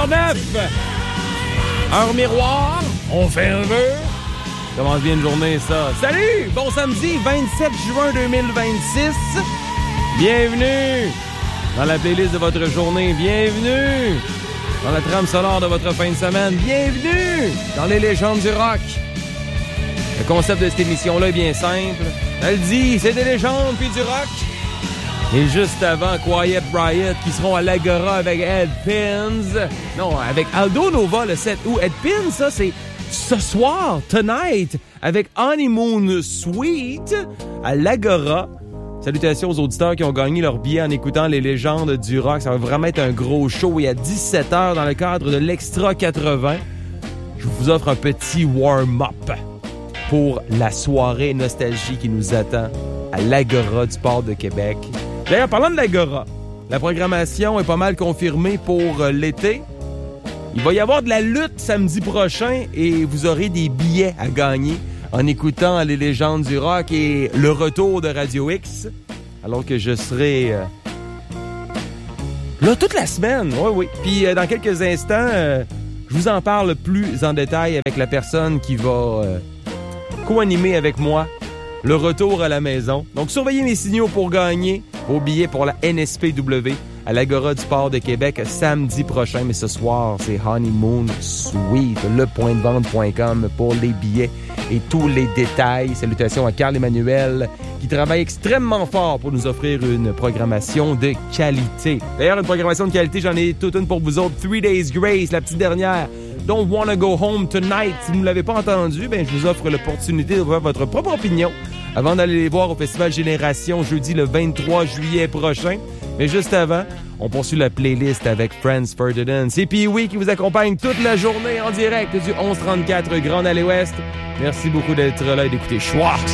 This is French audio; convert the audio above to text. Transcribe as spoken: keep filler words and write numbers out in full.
heure neuf. Heure miroir. On fait un vœu. Commence bien une journée, ça. Salut! Bon samedi, vingt-sept juin deux mille vingt-six. Bienvenue dans la playlist de votre journée. Bienvenue dans la trame sonore de votre fin de semaine. Bienvenue dans les légendes du rock. Le concept de cette émission-là est bien simple. Elle dit, c'est des légendes puis du rock. Et juste avant, Quiet Riot qui seront à l'Agora avec Ed Pins. Non, avec Aldo Nova le sept août. Ed Pins, ça, c'est ce soir, tonight, avec Honeymoon Suite à l'Agora. Salutations aux auditeurs qui ont gagné leur billet en écoutant les légendes du rock. Ça va vraiment être un gros show. Et à dix-sept heures, dans le cadre de l'Extra quatre-vingts, je vous offre un petit warm-up pour la soirée nostalgie qui nous attend à l'Agora du Port de Québec. D'ailleurs, parlant de l'Agora, la programmation est pas mal confirmée pour l'été. Il va y avoir de la lutte samedi prochain et vous aurez des billets à gagner en écoutant les légendes du rock et le retour de Radio X, alors que je serai euh, là toute la semaine. Oui, oui. Puis euh, dans quelques instants, euh, je vous en parle plus en détail avec la personne qui va euh, co-animer avec moi le retour à la maison. Donc, surveillez mes signaux pour gagner vos billets pour la N S P W à l'Agora du Port de Québec samedi prochain. Mais ce soir, c'est Honeymoon Suite, le point de vente point com pour les billets et tous les détails. Salutations à Carl Emmanuel qui travaille extrêmement fort pour nous offrir une programmation de qualité. D'ailleurs, une programmation de qualité, j'en ai toute une pour vous autres. Three Days Grace, la petite dernière. Don't Wanna Go Home Tonight. Si vous ne l'avez pas entendu, ben, je vous offre l'opportunité de voir votre propre opinion avant d'aller les voir au Festival Génération jeudi le vingt-trois juillet prochain. Mais juste avant, on poursuit la playlist avec Franz Ferdinand. C'est Pee-Wee qui vous accompagne toute la journée en direct du onze trente-quatre Grande Allée Ouest. Merci beaucoup d'être là et d'écouter Schwartz.